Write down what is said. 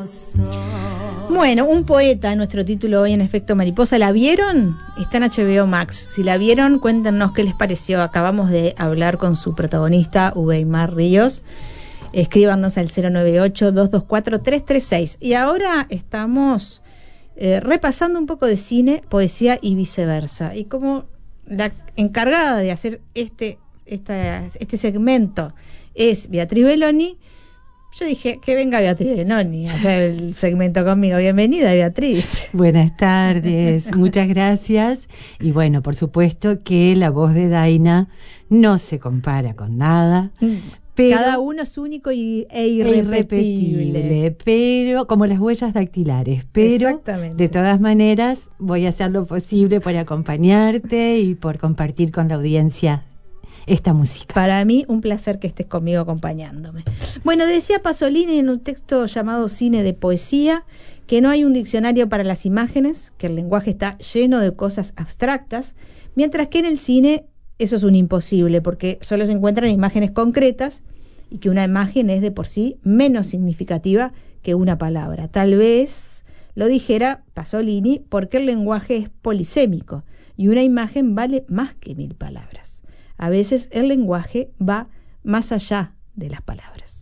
Bueno, un poeta, nuestro título hoy en Efecto Mariposa. ¿La vieron? Está en HBO Max. Si la vieron, cuéntenos qué les pareció. Acabamos de hablar con su protagonista, Uweimar Ríos. Escríbanos al 098-224-336. Y ahora estamos repasando un poco de cine, poesía y viceversa. Y como la encargada de hacer este segmento es Beatriz Belloni, yo dije que venga Beatriz Belloni a hacer el segmento conmigo. Bienvenida, Beatriz. Buenas tardes, muchas gracias. Y bueno, por supuesto que la voz de Daina no se compara con nada. Pero cada uno es único e irrepetible, pero como las huellas dactilares. Pero de todas maneras voy a hacer lo posible por acompañarte y por compartir con la audiencia esta música. Para mí un placer que estés conmigo acompañándome. Bueno, decía Pasolini en un texto llamado Cine de Poesía que no hay un diccionario para las imágenes, que el lenguaje está lleno de cosas abstractas, mientras que en el cine eso es un imposible, porque solo se encuentran imágenes concretas y que una imagen es de por sí menos significativa que una palabra. Tal vez lo dijera Pasolini porque el lenguaje es polisémico y una imagen vale más que 1000 palabras. A veces el lenguaje va más allá de las palabras.